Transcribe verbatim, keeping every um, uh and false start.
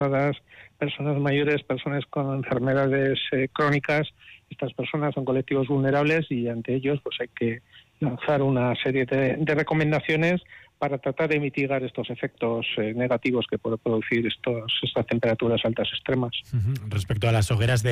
personas mayores, personas con enfermedades eh, crónicas. Estas personas son colectivos vulnerables y ante ellos pues hay que lanzar una serie de, de recomendaciones para tratar de mitigar estos efectos eh, negativos que puede producir estos, estas temperaturas altas extremas. Uh-huh. Respecto a las hogueras de